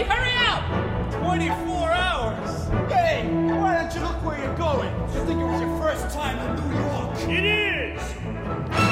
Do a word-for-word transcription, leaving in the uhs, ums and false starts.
Hurry up! twenty-four hours! Hey, why don't you look where you're going? You think it was your first time in New York? It is!